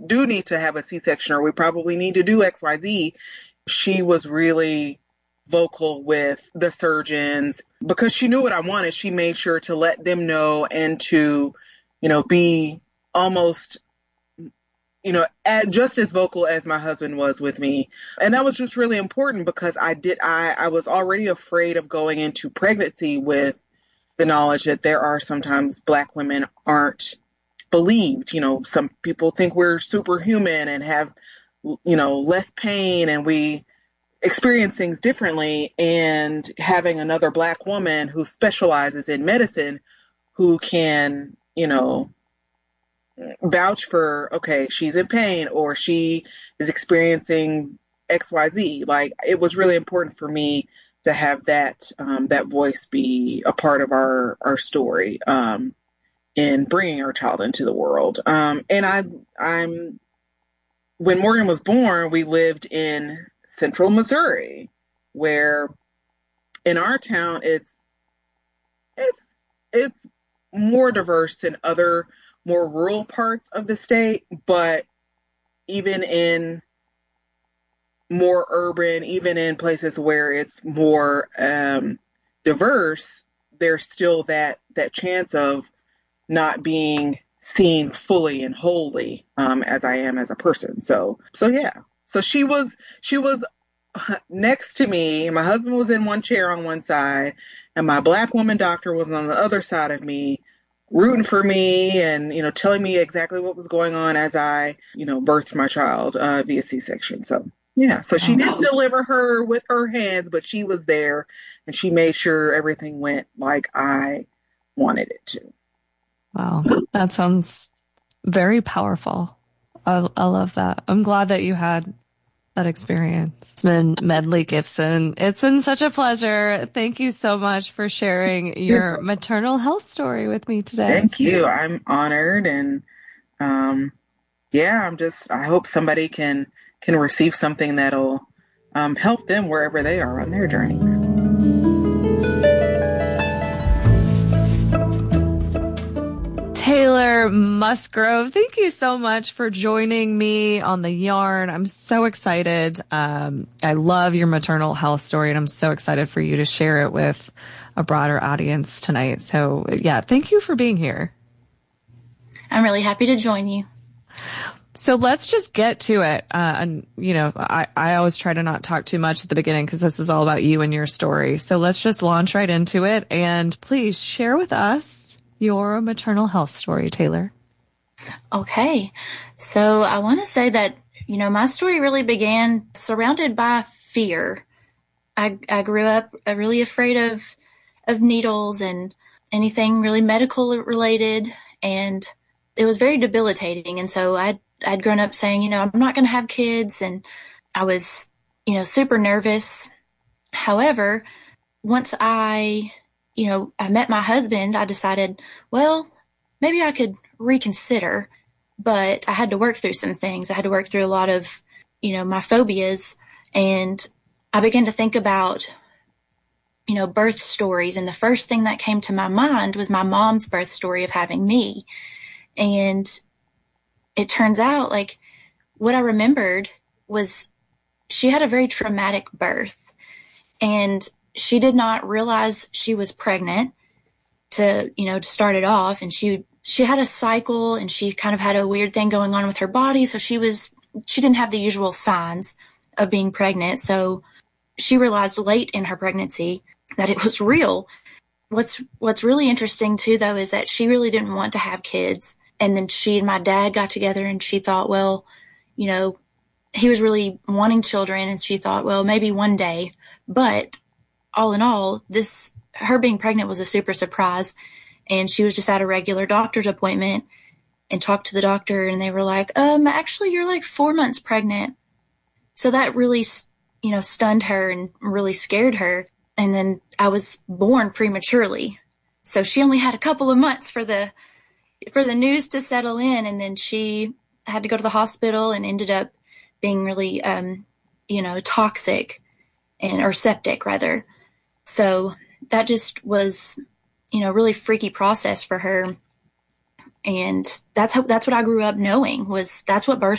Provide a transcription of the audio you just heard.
do need to have a C-section, or we probably need to do XYZ. She was really vocal with the surgeons because she knew what I wanted. She made sure to let them know and to, be almost, just as vocal as my husband was with me. And that was just really important because I was already afraid of going into pregnancy with the knowledge that there are sometimes Black women aren't believed. Some people think we're superhuman and have, less pain, and we experience things differently. And having another Black woman who specializes in medicine, who can, vouch for, okay, she's in pain or she is experiencing XYZ. Like, it was really important for me to have that voice be a part of our story in bringing our child into the world. And when Morgan was born, we lived in central Missouri, where in our town it's more diverse than other more rural parts of the state, but even in more urban, even in places where it's more diverse, there's still that chance of not being seen fully and wholly as I am as a person. So yeah. So she was next to me. My husband was in one chair on one side, and my Black woman doctor was on the other side of me, rooting for me and, telling me exactly what was going on as I, birthed my child via C-section. So, yeah. So she didn't deliver her with her hands, but she was there and she made sure everything went like I wanted it to. Wow. That sounds very powerful. I love that. I'm glad that you had that experience. It's been Medley Gibson. It's been such a pleasure. Thank you so much for sharing your maternal health story with me today. Thank you. I'm honored. And I hope somebody can receive something that'll help them wherever they are on their journey. Taylor Musgrove, thank you so much for joining me on The Yarn. I'm so excited. I love your maternal health story, and I'm so excited for you to share it with a broader audience tonight. So, yeah, thank you for being here. I'm really happy to join you. So let's just get to it. I always try to not talk too much at the beginning because this is all about you and your story. So let's just launch right into it. And please share with us your maternal health story, Taylor. Okay. So I want to say that, my story really began surrounded by fear. I grew up really afraid of needles and anything really medical related. And it was very debilitating. And so I'd grown up saying, I'm not going to have kids. And I was, super nervous. However, once I met my husband, I decided, well, maybe I could reconsider, but I had to work through some things. I had to work through a lot of, my phobias, and I began to think about, birth stories. And the first thing that came to my mind was my mom's birth story of having me. And it turns out, like, what I remembered was she had a very traumatic birth, and she did not realize she was pregnant to start it off. And she had a cycle, and she kind of had a weird thing going on with her body. So she didn't have the usual signs of being pregnant. So she realized late in her pregnancy that it was real. What's really interesting too, though, is that she really didn't want to have kids. And then she and my dad got together, and she thought, well, he was really wanting children. And she thought, well, maybe one day. But all in all, her being pregnant was a super surprise. And she was just at a regular doctor's appointment and talked to the doctor, and they were like, actually, you're like 4 months pregnant. So that really, stunned her and really scared her. And then I was born prematurely. So she only had a couple of months for the news to settle in. And then she had to go to the hospital and ended up being really, toxic or septic rather. So that just was, really freaky process for her. And that's what I grew up knowing, was that's what birth